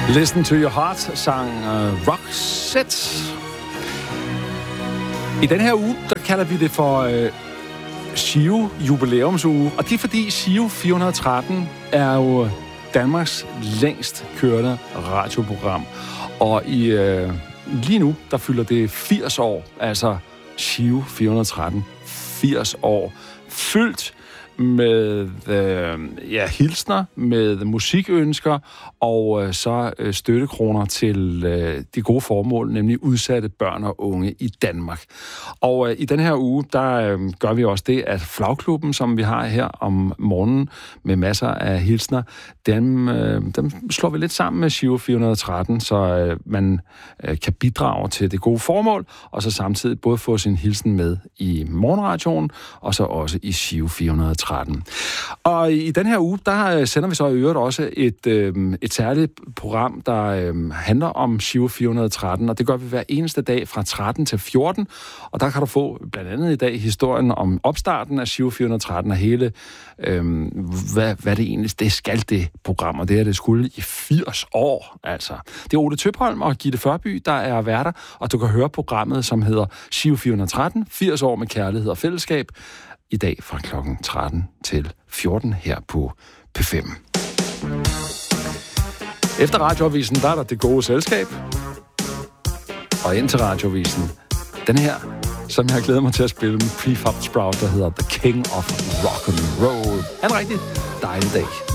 Listen to your heart sang Roxette. I den her uge, der kalder vi det for Giro jubilæumsuge. Og det er fordi Giro 413 er jo Danmarks længst kørende radioprogram. Og lige nu, der fylder det 80 år. Altså Giro 413. 80 år. Fyldt med hilsner, med musikønsker og så støttekroner til de gode formål, nemlig udsatte børn og unge i Danmark. Og i den her uge, der gør vi også det, at Flagklubben, som vi har her om morgenen med masser af hilsner, dem slår vi lidt sammen med Giro 413, så man kan bidrage til det gode formål, og så samtidig både få sin hilsen med i morgenradioen, og så også i Giro 413. Og i den her uge, der sender vi så i øvrigt også et særligt program, der handler om Giro 413, og det gør vi hver eneste dag fra 13 til 14, og der kan du få blandt andet i dag historien om opstarten af Giro 413 og hele, hvad det egentlig det skal det program, og det er det skulle i 80 år, altså. Det er Ole Tøpholm og Gitte Førby, der er værter, og du kan høre programmet, som hedder Giro 413, 80 år med kærlighed og fællesskab, i dag fra klokken 13 til 14 her på P5. Efter radioavisen, der er der det gode selskab. Og ind til radioavisen, den her, som jeg har glædet mig til at spille med Prefab Sprout, der hedder The King of Rock and Roll. Ha' en rigtig dejlig dag.